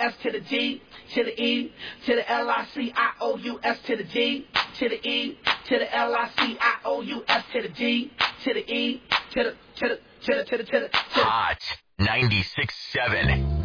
S to the G to the E to the L-I-C-I-O-U-S to the G to the E to the L-I-C-I-O-U-S to the G to the E to the Hot 96.7.